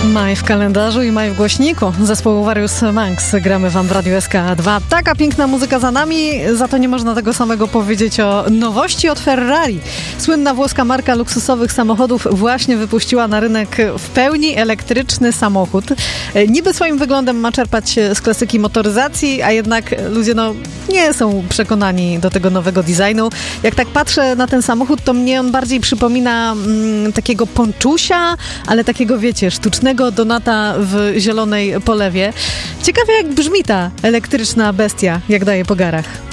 Maj w kalendarzu i maj w głośniku. Zespołu Various Monks gramy wam w Radiu SK2. Taka piękna muzyka za nami, za to nie można tego samego powiedzieć o nowości od Ferrari. Słynna włoska marka luksusowych samochodów właśnie wypuściła na rynek w pełni elektryczny samochód. Niby swoim wyglądem ma czerpać z klasyki motoryzacji, a jednak ludzie nie są przekonani do tego nowego designu. Jak tak patrzę na ten samochód, to mnie on bardziej przypomina takiego ponczusia, ale takiego, wiecie, sztucznego donata w zielonej polewie. Ciekawie jak brzmi ta elektryczna bestia, jak daje po garach.